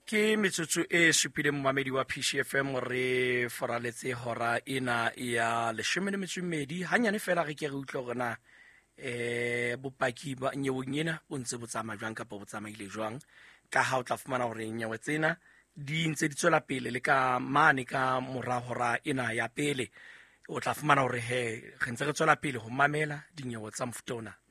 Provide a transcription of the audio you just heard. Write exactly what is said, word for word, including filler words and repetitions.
Ke metsotso e supile mmamedi wa P C F M re foraletse hora ena ya leshome le metso e mmedi hanyane fela re ke re utlwe gona eh bopaki ba nyewong ena bo ntse bo tsamaya jwang kapa bo tsamaile jwang ka ha o tla fumana hore nyewe tsena di ntse di tswela pele le ka mane ka mora hora ena ya pele o tla fumana hore he re ntse re tswela pele ho mamela dinyewe tsa mfutona